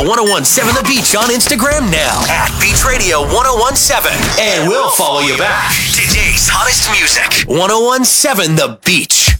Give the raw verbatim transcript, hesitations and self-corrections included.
Follow ten seventeen The Beach on Instagram now at Beach Radio ten seventeen, and we'll follow you back. Today's hottest music. ten seventeen The Beach.